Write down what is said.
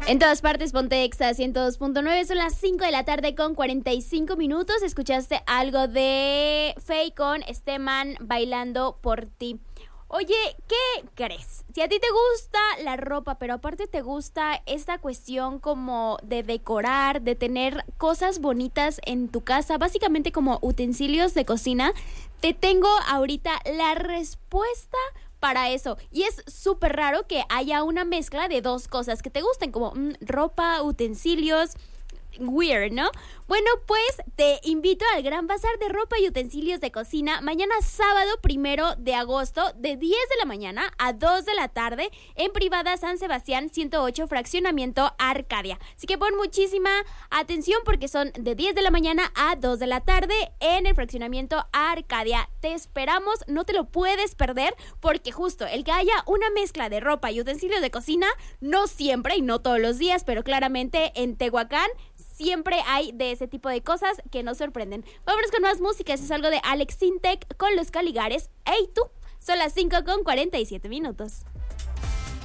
En todas partes, ponte Exa 102.9, son las 5 de la tarde con 45 minutos. Escuchaste algo de Feid con este man bailando por ti. Oye, ¿qué crees? Si a ti te gusta la ropa, pero aparte te gusta esta cuestión como de decorar, de tener cosas bonitas en tu casa, básicamente como utensilios de cocina, te tengo ahorita la respuesta para eso. Y es súper raro que haya una mezcla de dos cosas que te gusten, como ropa, utensilios. Weird, ¿no? Bueno, pues te invito al Gran Bazar de Ropa y Utensilios de Cocina mañana sábado 1 de agosto de 10 de la mañana a 2 de la tarde en Privada San Sebastián 108 Fraccionamiento Arcadia. Así que pon muchísima atención porque son de 10 de la mañana a 2 de la tarde en el Fraccionamiento Arcadia. Te esperamos, no te lo puedes perder porque justo el que haya una mezcla de ropa y utensilios de cocina, no siempre y no todos los días, pero claramente en Tehuacán siempre hay de ese tipo de cosas que nos sorprenden. Vámonos con más música. Eso es algo de Alex Sintek con Los Caligares. ¡Ey tú! Son las 5 con 47 minutos.